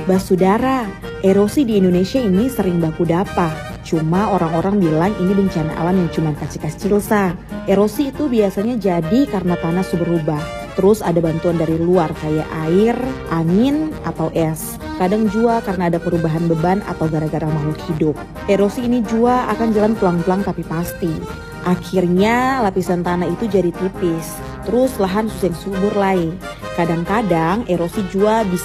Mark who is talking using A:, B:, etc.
A: Basudara, erosi di Indonesia ini sering baku dapa. Cuma orang-orang bilang ini bencana alam yang cuma kecil-kecil sah. Erosi itu biasanya jadi karena tanah berubah. Terus ada bantuan dari luar kayak air, angin, atau es. Kadang juga karena ada perubahan beban atau gara-gara makhluk hidup. Erosi ini juga akan jalan pelan-pelan tapi pasti. Akhirnya lapisan tanah itu jadi tipis. Terus lahan susah subur lagi. Kadang-kadang erosi juga bisa